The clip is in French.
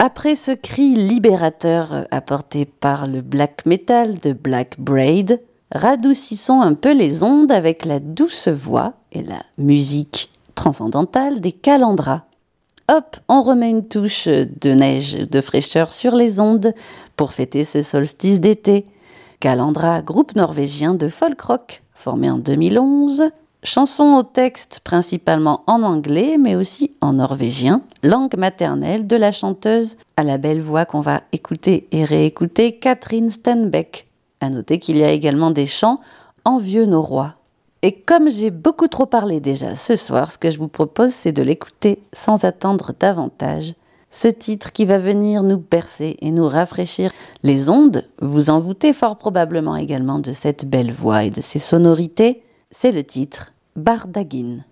Après ce cri libérateur apporté par le black metal de Black Braid, radoucissons un peu les ondes avec la douce voix et la musique transcendantale des Kalandra. Hop, on remet une touche de neige, de fraîcheur sur les ondes pour fêter ce solstice d'été. Kalandra, groupe norvégien de folk rock, formé en 2011. Chanson au texte principalement en anglais, mais aussi en norvégien, langue maternelle de la chanteuse à la belle voix qu'on va écouter et réécouter, Catherine Stenbeck. À noter qu'il y a également des chants en vieux norrois. Et comme j'ai beaucoup trop parlé déjà ce soir, ce que je vous propose, c'est de l'écouter sans attendre davantage. Ce titre qui va venir nous bercer et nous rafraîchir les ondes, vous envoûtez fort probablement également de cette belle voix et de ses sonorités, c'est le titre Bardagin.